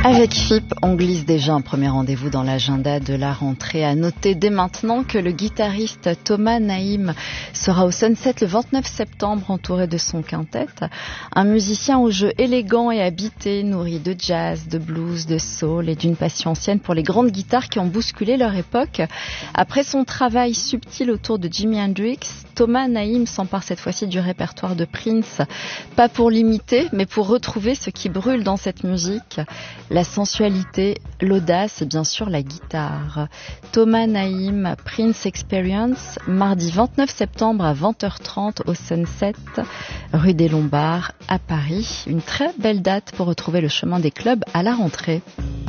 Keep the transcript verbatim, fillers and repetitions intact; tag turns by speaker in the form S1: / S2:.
S1: Avec F I P, on glisse déjà un premier rendez-vous dans l'agenda de la rentrée. À noter dès maintenant que le guitariste Thomas Naïm sera au Sunset le vingt-neuf septembre entouré de son quintet. Un musicien au jeu élégant et habité, nourri de jazz, de blues, de soul et d'une passion ancienne pour les grandes guitares qui ont bousculé leur époque. Après son travail subtil autour de Jimi Hendrix, Thomas Naïm s'empare cette fois-ci du répertoire de Prince, pas pour l'imiter, mais pour retrouver ce qui brûle dans cette musique. La sensualité, l'audace et bien sûr la guitare. Thomas Naïm, Prince Experience, mardi vingt-neuf septembre à vingt heures trente au Sunset, rue des Lombards à Paris. Une très belle date pour retrouver le chemin des clubs à la rentrée.